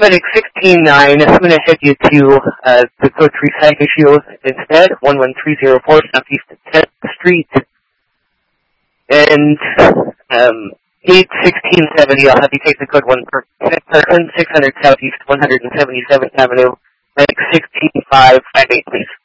Medic 16-9, I'm going to head you to the code 3 site issue instead, 11304 Southeast 10th Street. And 81670, I'll have you take the code 1 person, 600 Southeast 177th Avenue, Medic 16558, please.